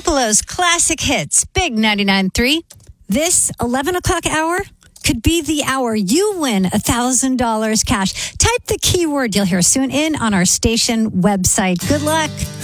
Tupelo's classic hits, Big 99.3. This 11 o'clock hour could be the hour you win $1,000 cash. Type the keyword you'll hear soon in on our station website. Good luck.